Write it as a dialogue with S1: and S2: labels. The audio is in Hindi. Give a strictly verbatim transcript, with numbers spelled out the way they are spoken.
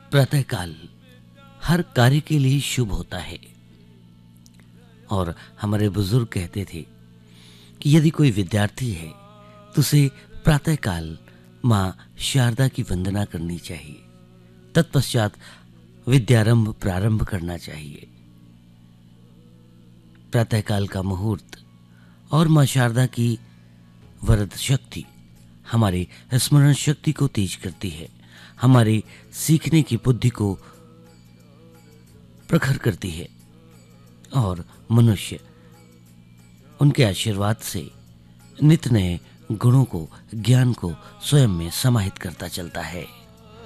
S1: प्रातःकाल हर कार्य के लिए शुभ होता है और हमारे बुजुर्ग कहते थे कि यदि कोई विद्यार्थी है तो उसे प्रातःकाल माँ शारदा की वंदना करनी चाहिए, तत्पश्चात विद्यारंभ प्रारंभ करना चाहिए। प्रातःकाल का मुहूर्त और माँ शारदा की वरद शक्ति हमारे स्मरण शक्ति को तेज करती है, हमारे सीखने की बुद्धि को प्रखर करती है और मनुष्य उनके आशीर्वाद से नित नए गुणों को, ज्ञान को स्वयं में समाहित करता चलता है।